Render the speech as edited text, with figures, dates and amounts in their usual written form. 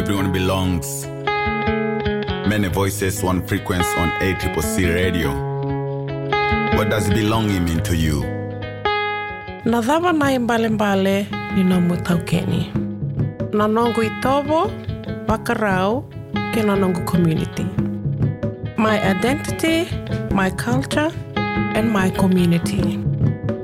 everyone belongs. Many voices, one frequency on ACCC radio. What does belonging mean to you? Nadhava nai mbale ni nomu taukeni. Nanongu itobo, wakarau, ke nanongu community. My identity, my culture, and my community.